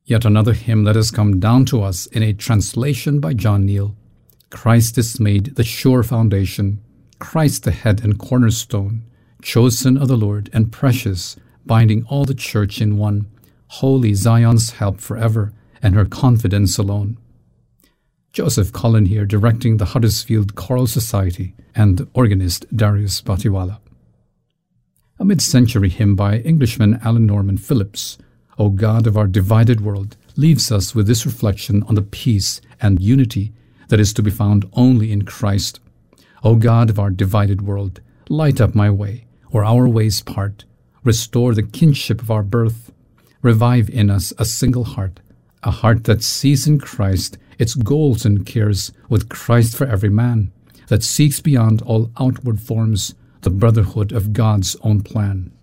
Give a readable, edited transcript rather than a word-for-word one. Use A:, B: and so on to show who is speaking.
A: Yet another hymn that has come down to us in a translation by John Neal. Christ is made the sure foundation, Christ the head and cornerstone, chosen of the Lord and precious, binding all the church in one, holy Zion's help forever, and her confidence alone. Joseph Cullen here, directing the Huddersfield Choral Society, and organist Darius Batiwala. A mid-century hymn by Englishman Alan Norman Phillips, O God of our divided world, leaves us with this reflection on the peace and unity that is to be found only in Christ. O God of our divided world, light up my way, or our ways part. Restore the kinship of our birth. Revive in us a single heart, a heart that sees in Christ its goals and cares, with Christ for every man, that seeks beyond all outward forms the brotherhood of God's own plan.